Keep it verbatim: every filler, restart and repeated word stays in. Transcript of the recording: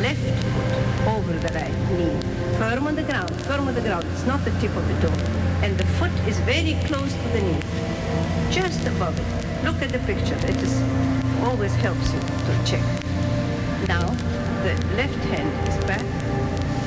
left foot over the right knee. Firm on the ground, firm on the ground. It's not the tip of the toe. And the foot is very close to the knee, just above it. Look at the picture. It is, always helps you to check. Now, the left hand is back,